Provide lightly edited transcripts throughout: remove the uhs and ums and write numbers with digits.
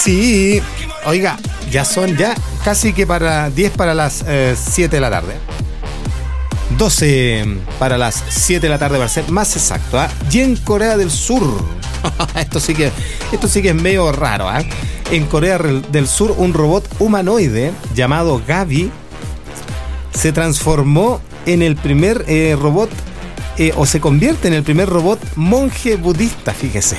Sí, oiga, ya son casi que para 10 para las 7 de la tarde. 12 para las 7 de la tarde para ser más exacto, ¿eh? Y en Corea del Sur, esto sí que es medio raro, ¿eh? En Corea del Sur, un robot humanoide llamado Gaby se transformó en el primer robot, o se convierte en el primer robot monje budista, fíjese.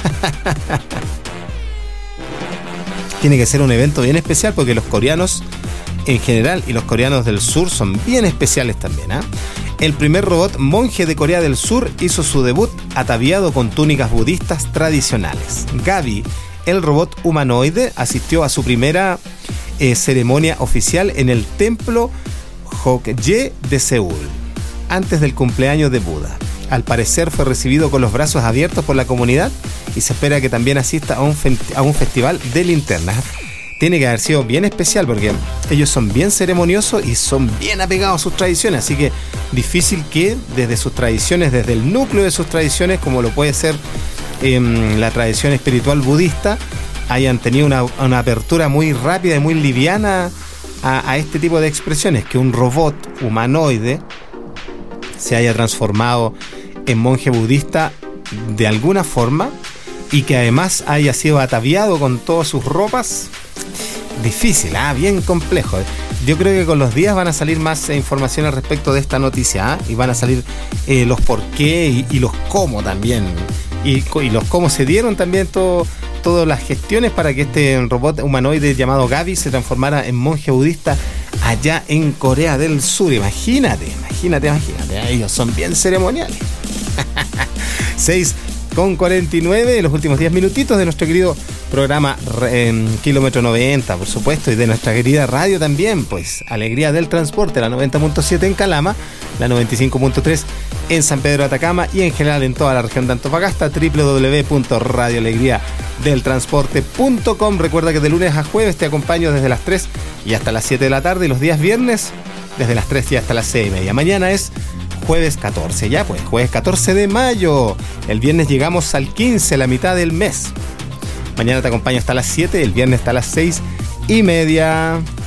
Tiene que ser un evento bien especial porque los coreanos en general y los coreanos del sur son bien especiales también, ¿eh? El primer robot monje de Corea del Sur hizo su debut ataviado con túnicas budistas tradicionales. Gaby, el robot humanoide, asistió a su primera ceremonia oficial en el templo Hokje de Seúl, antes del cumpleaños de Buda. Al parecer fue recibido con los brazos abiertos por la comunidad y se espera que también asista a un festival de linternas. Tiene que haber sido bien especial porque ellos son bien ceremoniosos y son bien apegados a sus tradiciones, así que difícil que desde sus tradiciones, desde el núcleo de sus tradiciones, como lo puede ser la tradición espiritual budista, hayan tenido una apertura muy rápida y muy liviana a este tipo de expresiones, que un robot humanoide se haya transformado en monje budista de alguna forma y que además haya sido ataviado con todas sus ropas. Difícil, bien complejo. Yo creo que con los días van a salir más informaciones respecto de esta noticia, y van a salir los por qué y los cómo también, y los cómo se dieron también todas las gestiones para que este robot humanoide llamado Gaby se transformara en monje budista allá en Corea del Sur. Imagínate, ellos son bien ceremoniales. 6:49, los últimos 10 minutitos de nuestro querido programa Kilómetro 90, por supuesto, y de nuestra querida radio también, pues Alegría del Transporte, la 90.7 en Calama, la 95.3 en San Pedro de Atacama y en general en toda la región de Antofagasta, www.radioalegriadeltransporte.com. Recuerda que de lunes a jueves te acompaño desde las 3 y hasta las 7 de la tarde, y los días viernes desde las 3 y hasta las 6:30. Mañana es jueves 14, jueves 14 de mayo. El viernes llegamos al 15, la mitad del mes. Mañana te acompaño hasta las 7, el viernes hasta las 6:30.